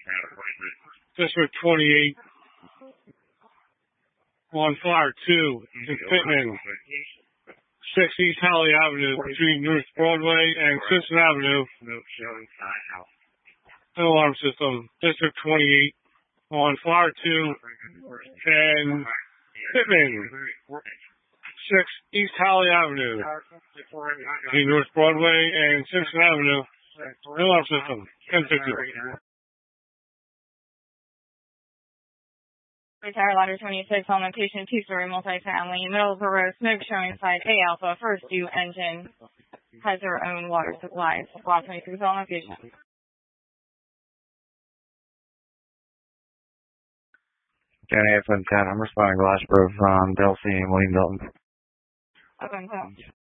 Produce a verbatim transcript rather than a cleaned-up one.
District twenty-eight on Fire two in Pittman. six East Holly Avenue between North Broadway and Simpson Avenue. No alarm system. District twenty-eight on Fire two and Pittman. six East Holly Avenue between North Broadway and Simpson Avenue. No alarm system. ten fifty. Retired Ladder twenty-six on location, two-story multifamily, middle of the road, smoke showing site, A Alpha, first due engine, has their own water supply. Block twenty-six on location. County F M ten, I'm responding to Lashbro from Delsey and William Dalton. F M ten.